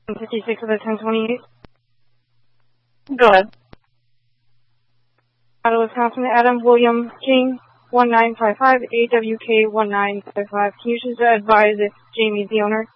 56 of the 1028. Go ahead. Out of Wisconsin, Adam William King, 1955, AWK 1955. Can you just advise if Jamie's the owner?